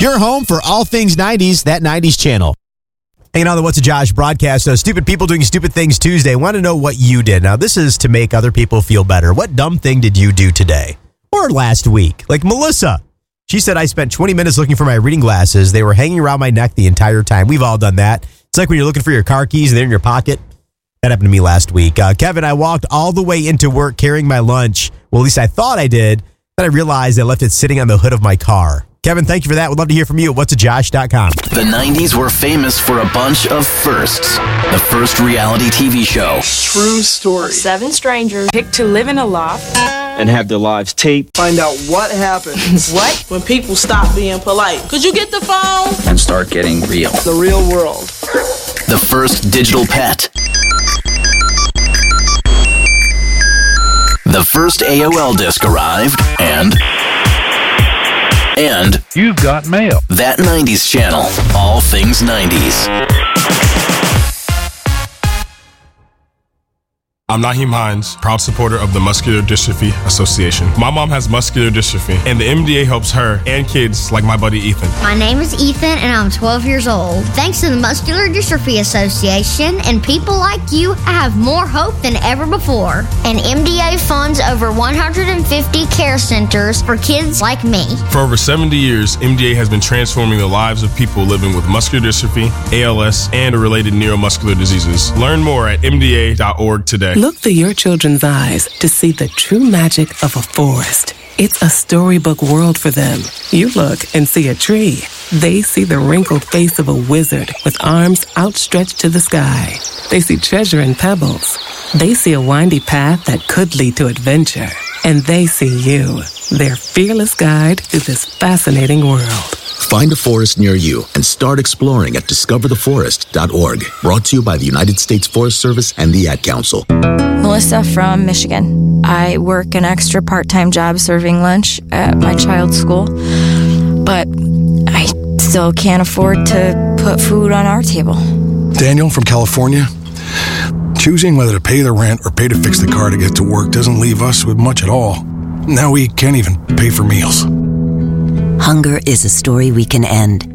Your home for all things 90s, that 90s channel. Hanging on the What's a Josh broadcast. Stupid People Doing Stupid Things Tuesday. Want to know what you did. Now, this is to make other people feel better. What dumb thing did you do today? Or last week? Like Melissa. She said, I spent 20 minutes looking for my reading glasses. They were hanging around my neck the entire time. We've all done that. It's like when you're looking for your car keys and they're in your pocket. That happened to me last week. Kevin, I walked all the way into work carrying my lunch. Well, at least I thought I did. Then I realized I left it sitting on the hood of my car. Kevin, thank you for that. We'd love to hear from you at whatsajosh.com. The 90s were famous for a bunch of firsts. The first reality TV show. True story. 7 strangers picked to live in a loft and have their lives taped. Find out what happens. What? When people stop being polite. Could you get the phone? And start getting real. The real world. The first digital pet. The first AOL disc arrived, and you've got mail. That 90s channel. All things 90s. I'm Naheem Hines, proud supporter of the Muscular Dystrophy Association. My mom has muscular dystrophy, and the MDA helps her and kids like my buddy Ethan. My name is Ethan, and I'm 12 years old. Thanks to the Muscular Dystrophy Association and people like you, I have more hope than ever before. And MDA funds over 150 care centers for kids like me. For over 70 years, MDA has been transforming the lives of people living with muscular dystrophy, ALS, and related neuromuscular diseases. Learn more at mda.org today. Look through your children's eyes to see the true magic of a forest. It's a storybook world for them. You look and see a tree. They see the wrinkled face of a wizard with arms outstretched to the sky. They see treasure in pebbles. They see a windy path that could lead to adventure. And they see you, their fearless guide through this fascinating world. Find a forest near you and start exploring at discovertheforest.org. Brought to you by the United States Forest Service and the Ad Council. Melissa from Michigan. I work an extra part-time job serving lunch at my child's school, but I still can't afford to put food on our table. Daniel from California. Choosing whether to pay the rent or pay to fix the car to get to work doesn't leave us with much at all. Now we can't even pay for meals. Hunger is a story we can end.